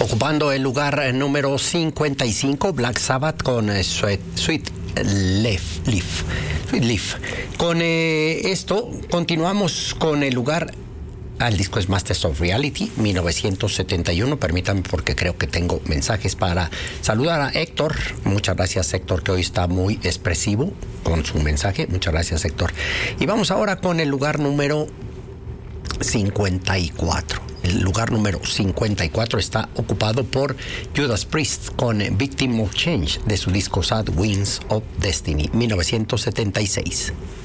Ocupando el lugar número 55, Black Sabbath con Sweet Leaf. Con esto continuamos con el lugar. El disco es Masters of Reality, 1971. Permítanme porque creo que tengo mensajes para saludar a Héctor. Muchas gracias, Héctor, que hoy está muy expresivo con su mensaje. Muchas gracias, Héctor. Y vamos ahora con el lugar número 54. El lugar número 54 está ocupado por Judas Priest con Victim of Change de su disco Sad Winds of Destiny, 1976.